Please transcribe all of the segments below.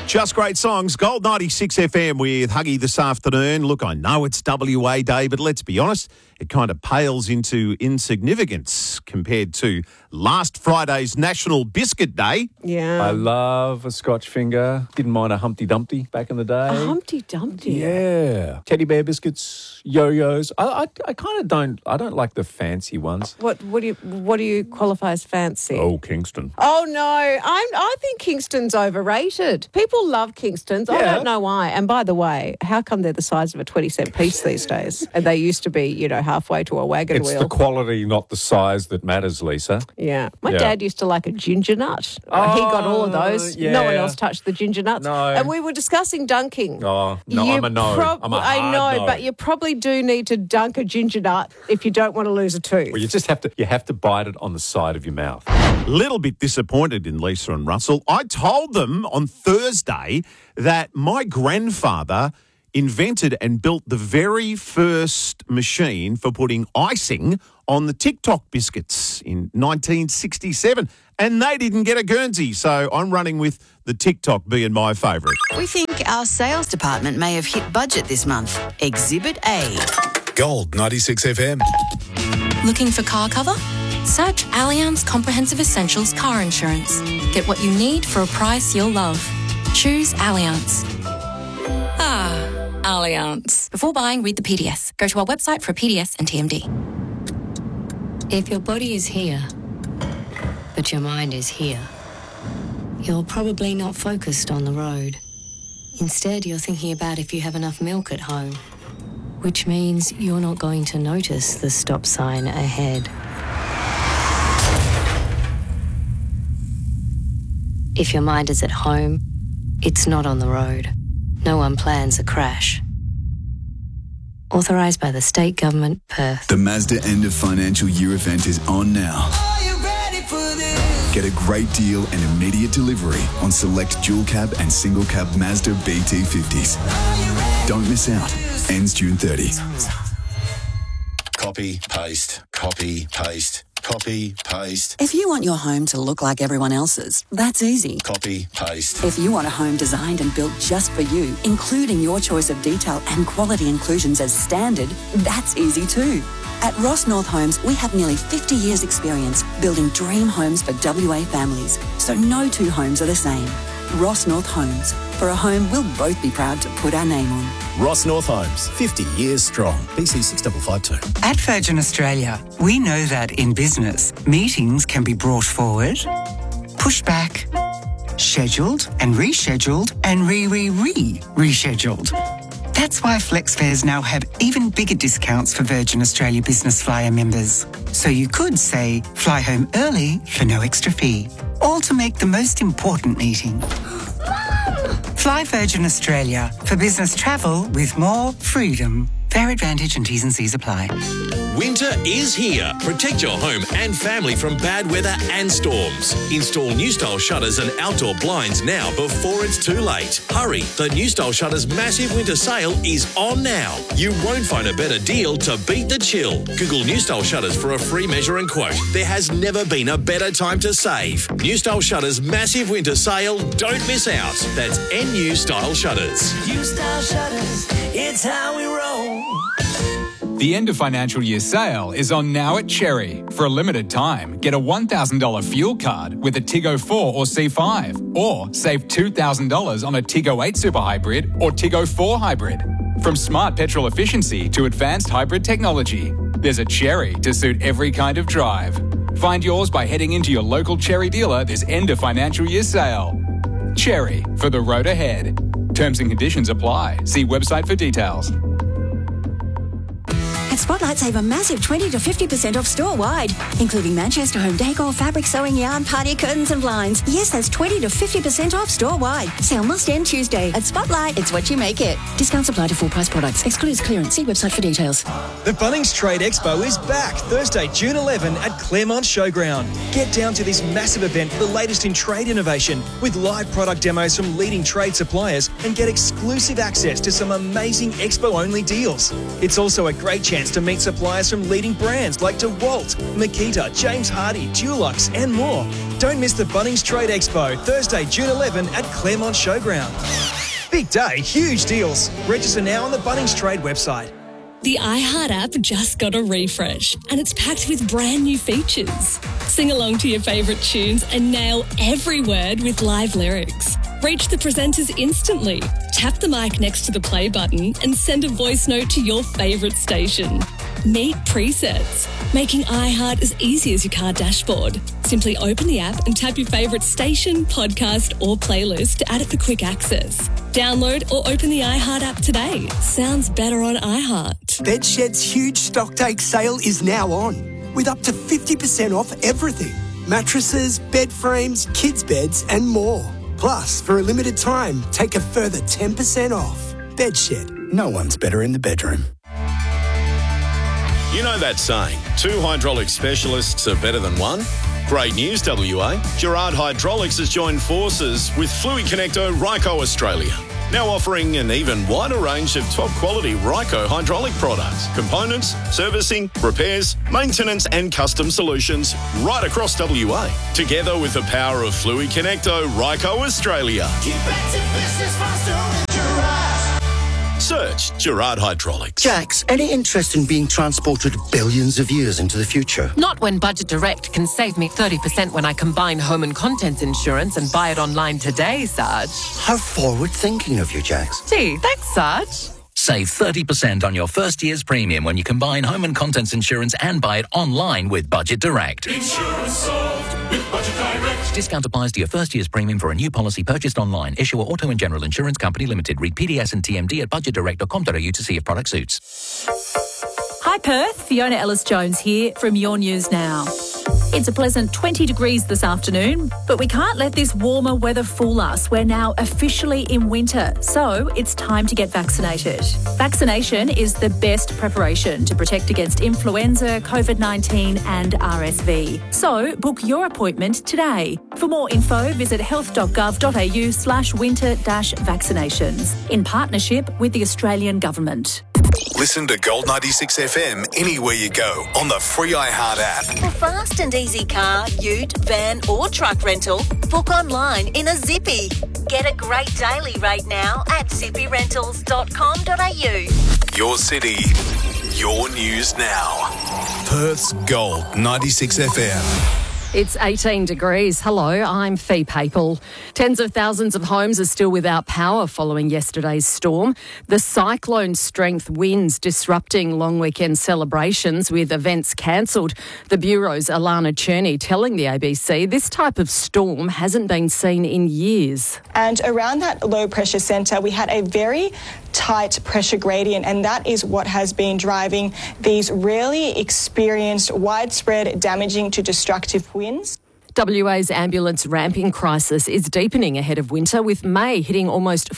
Just great songs. Gold 96 FM with Huggy this afternoon. Look, I know it's WA Day, but let's be honest, it kind of pales into insignificance compared to last Friday's National Biscuit Day. Yeah. I love a Scotch finger. Didn't mind a Humpty Dumpty back in the day. A Humpty Dumpty? Yeah. Teddy bear biscuits, yo-yos. I kind of don't like the fancy ones. What do you qualify as fancy? Oh, Kingston. Oh, no. I think Kingston's overrated. People love Kingstons. I Yeah. don't know why. And by the way, how come they're the size of a 20-cent piece these days? And they used to be, halfway to a wagon It's wheel. the quality, not the size that matters, Lisa. Yeah. My Yeah. dad used to like a ginger nut. He got all of those. yeah. No one else touched the ginger nuts. No. And we were discussing dunking. Oh, no, I'm a no. I'm a I hard know, no. but you probably do need to dunk a ginger nut if you don't want to lose a tooth. Well, you have to bite it on the side of your mouth. Little bit disappointed in Lisa and Russell. I told them on Thursday that my grandfather invented and built the very first machine for putting icing on the TikTok biscuits in 1967. And they didn't get a Guernsey, so I'm running with the TikTok being my favourite. We think our sales department may have hit budget this month. Exhibit A. Gold 96 FM. Looking for car cover? Search Allianz Comprehensive Essentials Car Insurance. Get what you need for a price you'll love. Choose Allianz. Allianz. Before buying, read the PDS. Go to our website for a PDS and TMD. If your body is here, but your mind is here, you're probably not focused on the road. Instead, you're thinking about if you have enough milk at home, which means you're not going to notice the stop sign ahead. If your mind is at home, it's not on the road. No one plans a crash. Authorised by the State Government, Perth. The Mazda end of financial year event is on now. Get a great deal and immediate delivery on select dual cab and single cab Mazda BT50s. Don't miss out. Ends June 30. Copy, paste, copy, paste, copy, paste. If you want your home to look like everyone else's, that's easy. Copy, paste. If you want a home designed and built just for you, including your choice of detail and quality inclusions as standard, that's easy too. At Ross North Homes, we have nearly 50 years' experience building dream homes for WA families, so no two homes are the same. Ross North Homes. For a home we'll both be proud to put our name on. Ross North Homes, 50 years strong. BC 6552. At Virgin Australia, we know that in business, meetings can be brought forward, pushed back, scheduled and rescheduled and rescheduled. That's why FlexFares now have even bigger discounts for Virgin Australia Business Flyer members. So you could say, fly home early for no extra fee. All to make the most important meeting. Fly Virgin Australia for business travel with more freedom. Fair advantage and T's and C's apply. Winter is here. Protect your home and family from bad weather and storms. Install New Style shutters and outdoor blinds now before it's too late. Hurry, the New Style Shutters massive winter sale is on now. You won't find a better deal to beat the chill. Google New Style Shutters for a free measure and quote. There has never been a better time to save. New Style Shutters massive winter sale. Don't miss out. That's NU Style Shutters. New Style Shutters, it's how we roll. The end of financial year sale is on now at Cherry. For a limited time, get a $1,000 fuel card with a Tiggo 4 or C5, or save $2,000 on a Tiggo 8 Super Hybrid or Tiggo 4 Hybrid. From smart petrol efficiency to advanced hybrid technology, there's a Cherry to suit every kind of drive. Find yours by heading into your local Cherry dealer this end of financial year sale. Cherry, for the road ahead. Terms and conditions apply. See website for details. At Spotlight, save a massive 20 to 50% off store-wide, including Manchester home decor, fabric, sewing yarn, party curtains and blinds. Yes, that's 20 to 50% off store-wide. Sale must end Tuesday. At Spotlight, it's what you make it. Discounts apply to full-price products. Excludes clearance. See website for details. The Bunnings Trade Expo is back Thursday, June 11 at Claremont Showground. Get down to this massive event for the latest in trade innovation with live product demos from leading trade suppliers and get exclusive access to some amazing expo-only deals. It's also a great chance to meet suppliers from leading brands like DeWalt, Makita, James Hardie, Dulux and more. Don't miss the Bunnings Trade Expo, Thursday, June 11 at Claremont Showground. Big day, huge deals. Register now on the Bunnings Trade website. The iHeart app just got a refresh and it's packed with brand new features. Sing along to your favourite tunes and nail every word with live lyrics. Reach the presenters instantly. Tap the mic next to the play button and send a voice note to your favourite station. Meet presets, making iHeart as easy as your car dashboard. Simply open the app and tap your favourite station, podcast or playlist to add it for quick access. Download or open the iHeart app today. Sounds better on iHeart. Bedshed's huge stocktake sale is now on, with up to 50% off everything. Mattresses, bed frames, kids' beds and more. Plus, for a limited time, take a further 10% off. Bedshed. No one's better in the bedroom. You know that saying, 2 hydraulic specialists are better than one? Great news, WA. Gerard Hydraulics has joined forces with Fluiconnecto Ryco Australia. Now offering an even wider range of top-quality Ryco hydraulic products, components, servicing, repairs, maintenance and custom solutions right across WA. Together with the power of Fluiconnecto Ryco Australia. Keep active business faster with Gerard. Search Gerard Hydraulics. Jax, any interest in being transported billions of years into the future? Not when Budget Direct can save me 30% when I combine home and contents insurance and buy it online today, Sarge. How forward-thinking of you, Jax. Gee, thanks, Sarge. Save 30% on your first year's premium when you combine home and contents insurance and buy it online with Budget Direct. Insurance solved with Budget Direct. Discount applies to your first year's premium for a new policy purchased online. Issuer Auto and General Insurance Company Limited. Read PDS and TMD at budgetdirect.com.au to see if product suits. Hi Perth, Fiona Ellis-Jones here from Your News Now. It's a pleasant 20 degrees this afternoon, but we can't let this warmer weather fool us. We're now officially in winter, so it's time to get vaccinated. Vaccination is the best preparation to protect against influenza, COVID-19 and RSV. So book your appointment today. For more info, visit health.gov.au/winter-vaccinations in partnership with the Australian Government. Listen to Gold 96 FM anywhere you go on the free iHeart app. For fast and easy car, ute, van or truck rental, book online in a Zippy. Get a great daily rate now at zippyrentals.com.au. Your city, your news now. Perth's Gold 96 FM. It's 18 degrees. Hello, I'm Fee Papel. Tens of thousands of homes are still without power following yesterday's storm. The cyclone-strength winds disrupting long weekend celebrations with events cancelled. The Bureau's Alana Cherney telling the ABC this type of storm hasn't been seen in years. And around that low-pressure centre, we had a very tight pressure gradient, and that is what has been driving these rarely experienced, widespread, damaging to destructive winds. WA's ambulance ramping crisis is deepening ahead of winter, with May hitting almost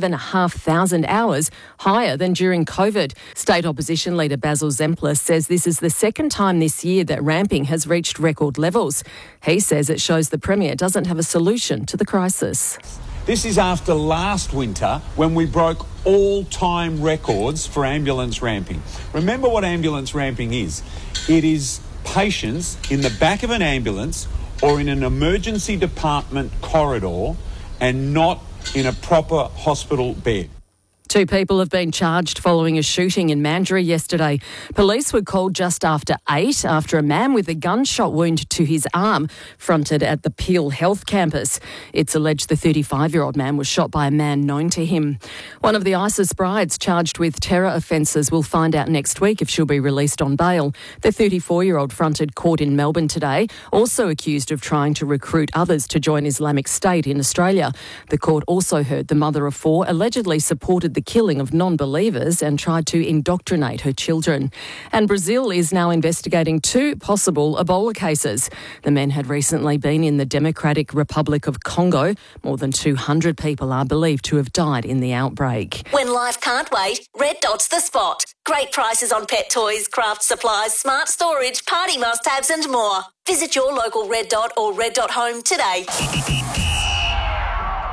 5,500 hours, higher than during COVID. State Opposition Leader Basil Zempler says this is the second time this year that ramping has reached record levels. He says it shows the Premier doesn't have a solution to the crisis. This is after last winter when we broke all-time records for ambulance ramping. Remember what ambulance ramping is. It is patients in the back of an ambulance or in an emergency department corridor and not in a proper hospital bed. 2 people have been charged following a shooting in Mandurah yesterday. Police were called just after 8 after a man with a gunshot wound to his arm fronted at the Peel Health campus. It's alleged the 35-year-old man was shot by a man known to him. One of the ISIS brides charged with terror offences will find out next week if she'll be released on bail. The 34-year-old fronted court in Melbourne today, also accused of trying to recruit others to join Islamic State in Australia. The court also heard the mother of 4 allegedly supported the killing of non-believers and tried to indoctrinate her children. And Brazil is now investigating 2 possible Ebola cases. The men had recently been in the Democratic Republic of Congo. More than 200 people are believed to have died in the outbreak. When life can't wait, Red Dot's the spot. Great prices on pet toys, craft supplies, smart storage, party must-haves and more. Visit your local Red Dot or Red Dot Home today.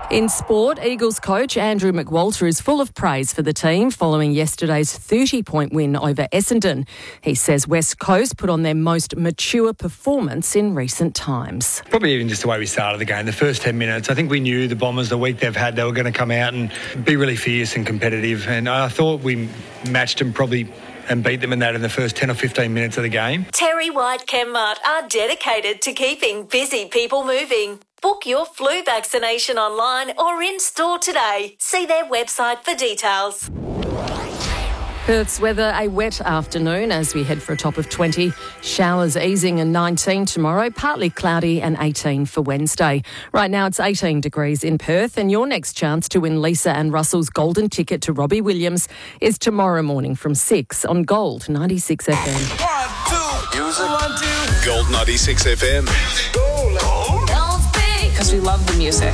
In sport, Eagles coach Andrew McWalter is full of praise for the team following yesterday's 30-point win over Essendon. He says West Coast put on their most mature performance in recent times. Probably even just the way we started the game, the first 10 minutes. I think we knew the Bombers, the week they've had, they were going to come out and be really fierce and competitive. And I thought we matched them probably and beat them in the first 10 or 15 minutes of the game. Terry White Chemmart are dedicated to keeping busy people moving. Book your flu vaccination online or in-store today. See their website for details. Perth's weather, a wet afternoon as we head for a top of 20. Showers easing and 19 tomorrow, partly cloudy and 18 for Wednesday. Right now it's 18 degrees in Perth, and your next chance to win Lisa and Russell's golden ticket to Robbie Williams is tomorrow morning from 6 on Gold 96 FM. Gold 96 FM. Because we love the music.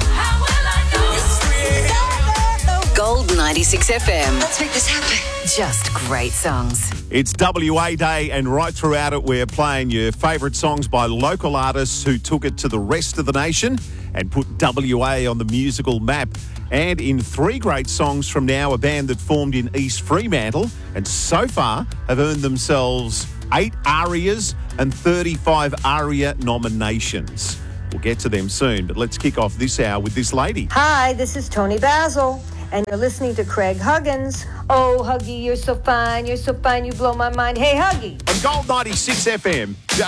Gold 96 FM. Let's make this happen. Just great songs. It's WA Day, and right throughout it we're playing your favourite songs by local artists who took it to the rest of the nation and put WA on the musical map. And in 3 great songs from now, a band that formed in East Fremantle and so far have earned themselves 8 ARIAs and 35 ARIA nominations. We'll get to them soon, but let's kick off this hour with this lady. Hi, this is Tony Basil, and you're listening to Craig Huggins. Oh, Huggy, you're so fine, you blow my mind. Hey, Huggy. On Gold 96 FM.